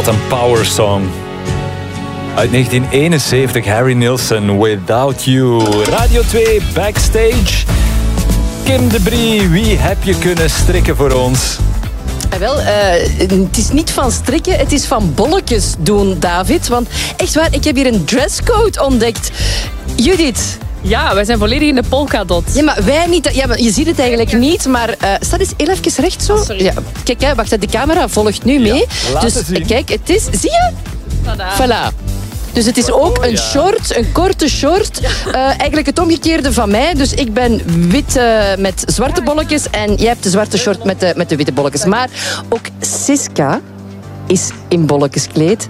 Wat een power song. Uit 1971, Harry Nilsson, Without You. Radio 2, Backstage. Kim de Brie, wie heb je kunnen strikken voor ons? Wel, het is niet van strikken, het is van bolletjes doen, David. Want echt waar, ik heb hier een dresscode ontdekt. Judith. Ja, wij zijn volledig in de polkadot. Ja, maar wij niet. Ja, maar je ziet het eigenlijk niet, maar sta eens heel even recht zo. Sorry. Ja, kijk, hè, wacht, de camera volgt nu mee. laat Dus het zien. kijk, het is... Zie je? Voilà. Dus het is ook een short, een korte short. Eigenlijk het omgekeerde van mij. Dus ik ben wit met zwarte bolletjes en jij hebt de zwarte short met de witte bolletjes. Maar ook Siska is in bolletjes gekleed.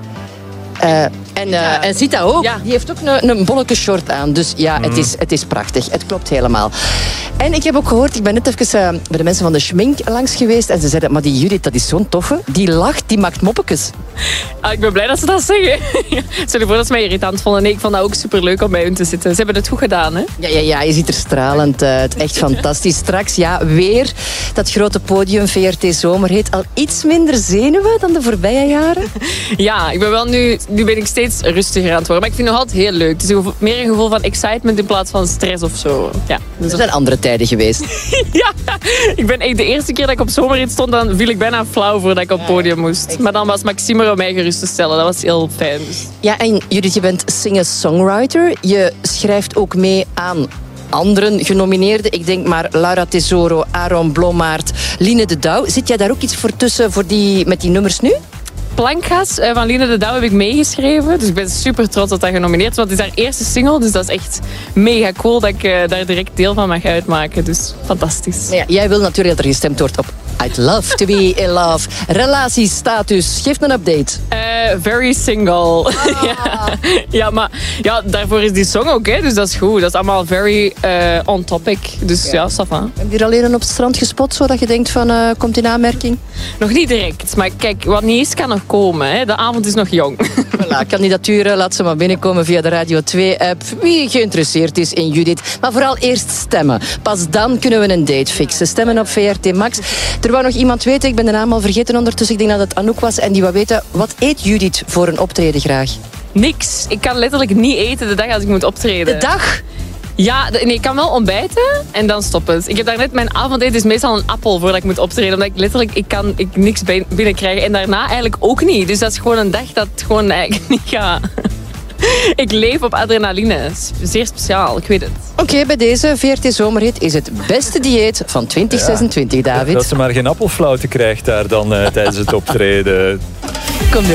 En Zita ook. Ja. Die heeft ook een bolleke short aan. Dus ja, het is prachtig. Het klopt helemaal. En ik heb ook gehoord, ik ben net even bij de mensen van de schmink langs geweest. En ze zeiden, maar die Judith, dat is zo'n toffe. Die lacht, die maakt moppetjes. Ik ben blij dat ze dat zeggen. Stel je voor dat ze mij irritant vonden. Nee, ik vond dat ook superleuk om bij hun te zitten. Ze hebben het goed gedaan, hè? Ja, je ziet er stralend uit. Echt fantastisch. Straks, ja, weer dat grote podium VRT Zomerhit. Al iets minder zenuwen dan de voorbije jaren. Ja, ik ben wel nu ben ik steeds rustiger aan het worden. Maar ik vind het nog altijd heel leuk. Het is meer een gevoel van excitement in plaats van stress of zo. Ja, dus Er zijn andere tijden geweest. ja, ik ben echt de eerste keer dat ik op Zomerhit stond, dan viel ik bijna flauw voordat ik op het podium moest. Maar dan was Maxime er om mij gerust te stellen. Dat was heel fijn. Dus. Ja, en Judith, je bent singer-songwriter. Je schrijft ook mee aan anderen genomineerden. Ik denk maar Laura Tesoro, Aaron Blommaert, Line de Douw. Zit jij daar ook iets voor tussen met die nummers nu? Plankgas van Line de Douw heb ik meegeschreven. Dus ik ben super trots dat dat genomineerd is. Want het is haar eerste single. Dus dat is echt mega cool dat ik daar direct deel van mag uitmaken. Dus fantastisch. Ja, jij wil natuurlijk dat er gestemd wordt op I'd love to be in love. Relatiestatus. Geef een update. Very single. Ja, maar ja, daarvoor is die song ook. Hè, dus dat is goed. Dat is allemaal very on topic. Dus ja, ça va. Heb je hier alleen op het strand gespot, zodat je denkt van, komt in aanmerking? Nog niet direct. Maar kijk, wat niet is, kan nog komen. Hè. De avond is nog jong. Voilà, kandidaturen, laat ze maar binnenkomen via de Radio 2-app. Wie geïnteresseerd is in Judith. Maar vooral eerst stemmen. Pas dan kunnen we een date fixen. Stemmen op VRT Max. Er wou nog iemand weten, ik ben de naam al vergeten ondertussen. Ik denk dat het Anouk was. En die wou weten, wat eet Judith voor een optreden graag? Niks. Ik kan letterlijk niet eten de dag als ik moet optreden. De dag? Ja, nee, ik kan wel ontbijten en dan stoppen. Ik heb daarnet, mijn avondeten is meestal een appel voordat ik moet optreden. Omdat ik letterlijk, ik niks binnenkrijg. En daarna eigenlijk ook niet. Dus dat is gewoon een dag dat het gewoon eigenlijk niet gaat. Ik leef op adrenaline. Zeer speciaal, ik weet het. Oké, bij deze VRT Zomerhit is het beste dieet van 2026, David. Dat ze maar geen appelflauwte krijgt daar dan tijdens het optreden. Kom